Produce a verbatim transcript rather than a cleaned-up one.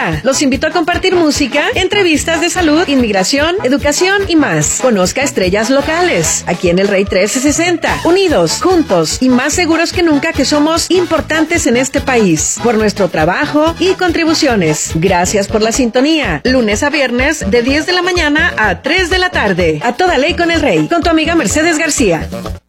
García. Los invito a compartir música, entrevistas de salud, inmigración, educación y más. Conozca estrellas locales, aquí en el Rey trece sesenta. Unidos, juntos y más seguros que nunca que somos importantes en este país. Por nuestro trabajo y contribuciones. Gracias por la sintonía. Lunes a viernes de diez de la mañana a tres de la tarde. A toda ley con el Rey. Con tu amiga Mercedes García.